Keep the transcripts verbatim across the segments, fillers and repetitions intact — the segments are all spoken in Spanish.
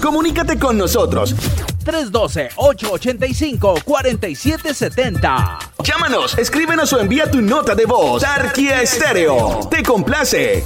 Comunícate con nosotros. tres uno dos, ocho ocho cinco, cuatro siete siete cero. Llámanos, escríbenos o envía tu nota de voz. Tarquía Estéreo. Te complace.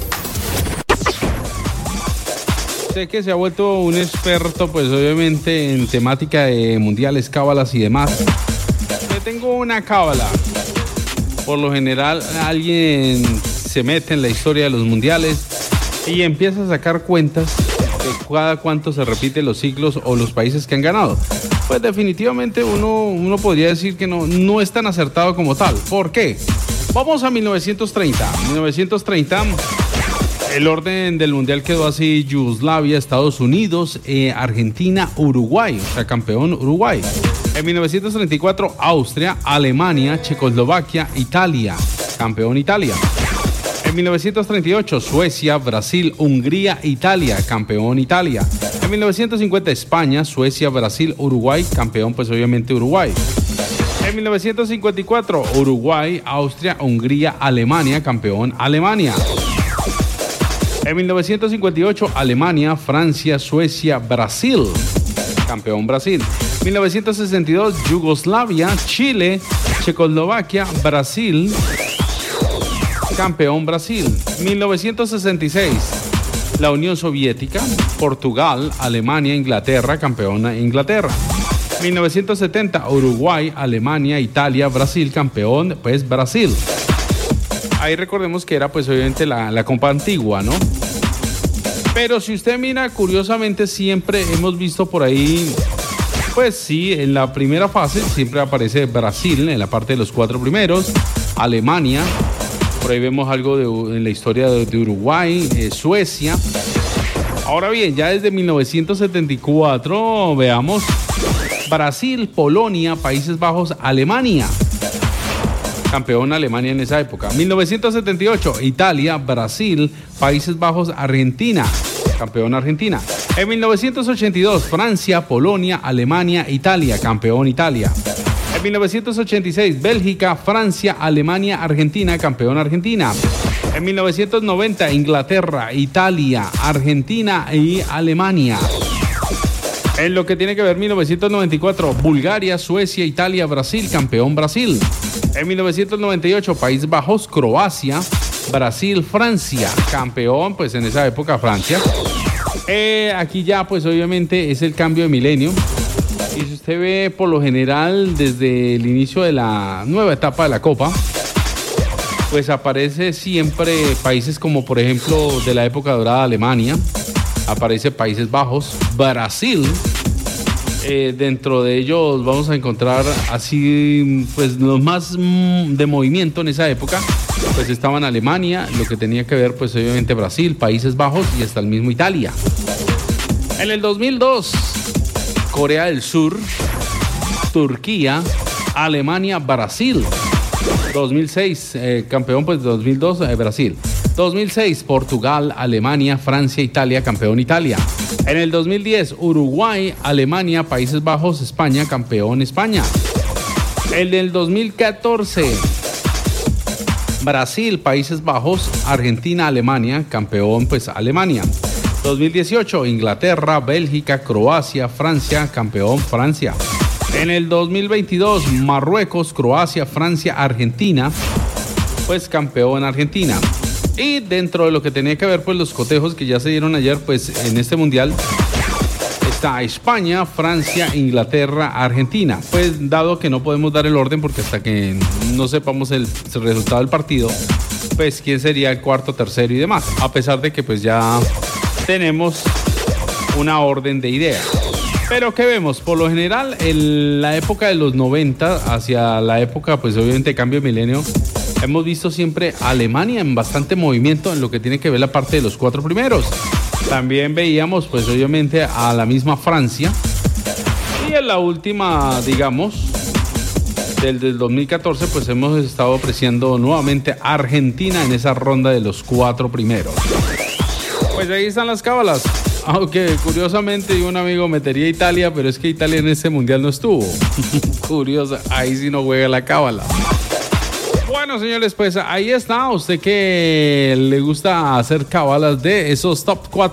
Sé que se ha vuelto un experto, pues obviamente en temática de mundiales, cábalas y demás. Yo tengo una cábala. Por lo general, alguien se mete en la historia de los mundiales y empieza a sacar cuentas de cada cuánto se repiten los ciclos o los países que han ganado. Pues definitivamente uno, uno podría decir que no, no es tan acertado como tal. ¿Por qué? Vamos a mil novecientos treinta. mil novecientos treinta, el orden del mundial quedó así: Yugoslavia, Estados Unidos, eh, Argentina, Uruguay, o sea, campeón Uruguay. En mil novecientos treinta y cuatro, Austria, Alemania, Checoslovaquia, Italia, campeón Italia. En mil novecientos treinta y ocho, Suecia, Brasil, Hungría, Italia, campeón Italia. En mil novecientos cincuenta, España, Suecia, Brasil, Uruguay, campeón pues obviamente Uruguay. En mil novecientos cincuenta y cuatro, Uruguay, Austria, Hungría, Alemania, campeón Alemania. En mil novecientos cincuenta y ocho, Alemania, Francia, Suecia, Brasil, campeón Brasil. mil novecientos sesenta y dos, Yugoslavia, Chile, Checoslovaquia, Brasil, campeón Brasil. mil novecientos sesenta y seis, la Unión Soviética, Portugal, Alemania, Inglaterra, campeona Inglaterra. mil novecientos setenta, Uruguay, Alemania, Italia, Brasil, campeón pues Brasil. Ahí recordemos que era pues obviamente la, la Copa Antigua, ¿no? Pero si usted mira, curiosamente siempre hemos visto por ahí, pues sí, en la primera fase siempre aparece Brasil en la parte de los cuatro primeros, Alemania, por ahí vemos algo de, en la historia de, de Uruguay, eh, Suecia. Ahora bien, ya desde mil novecientos setenta y cuatro, veamos, Brasil, Polonia, Países Bajos, Alemania. Campeón Alemania en esa época. mil novecientos setenta y ocho, Italia, Brasil, Países Bajos, Argentina. Campeón Argentina. En mil novecientos ochenta y dos, Francia, Polonia, Alemania, Italia. Campeón Italia. En mil novecientos ochenta y seis, Bélgica, Francia, Alemania, Argentina. Campeón Argentina. En mil novecientos noventa, Inglaterra, Italia, Argentina y Alemania. En lo que tiene que ver mil novecientos noventa y cuatro, Bulgaria, Suecia, Italia, Brasil, campeón Brasil. En mil novecientos noventa y ocho, Países Bajos, Croacia, Brasil, Francia, campeón, pues en esa época Francia. Eh, aquí ya pues obviamente es el cambio de milenio. Y si usted ve por lo general desde el inicio de la nueva etapa de la Copa, pues aparece siempre países como por ejemplo de la época dorada Alemania, aparece Países Bajos, Brasil. Eh, dentro de ellos vamos a encontrar así pues los más mm, de movimiento en esa época, pues estaban Alemania, lo que tenía que ver pues obviamente Brasil, Países Bajos y hasta el mismo Italia. En el dos mil dos, Corea del Sur, Turquía, Alemania, Brasil. dos mil seis, eh, campeón pues dos mil dos, eh, Brasil. dos mil seis, Portugal, Alemania, Francia, Italia, campeón Italia. En el dos mil diez, Uruguay, Alemania, Países Bajos, España, campeón España. El del dos mil catorce, Brasil, Países Bajos, Argentina, Alemania, campeón pues Alemania. dos mil dieciocho, Inglaterra, Bélgica, Croacia, Francia, campeón Francia. En el dos mil veintidós, Marruecos, Croacia, Francia, Argentina, pues campeón Argentina. Y dentro de lo que tenía que ver pues los cotejos que ya se dieron ayer pues en este mundial, está España, Francia, Inglaterra, Argentina. Pues dado que no podemos dar el orden porque hasta que no sepamos el, el resultado del partido, pues quién sería el cuarto, tercero y demás, a pesar de que pues ya tenemos una orden de ideas. Pero ¿qué vemos? Por lo general en la época de los noventa hacia la época pues obviamente cambio de milenio, hemos visto siempre a Alemania en bastante movimiento en lo que tiene que ver la parte de los cuatro primeros. También veíamos pues obviamente a la misma Francia. Y en la última, digamos, del, del dos mil catorce, pues hemos estado apreciando nuevamente a Argentina en esa ronda de los cuatro primeros. Pues ahí están las cábalas. Aunque curiosamente un amigo metería Italia, pero es que Italia en ese mundial no estuvo. Curiosa, ahí sí no juega la cábala. Bueno, señores, pues ahí está. Usted que le gusta hacer cábalas de esos top cuatro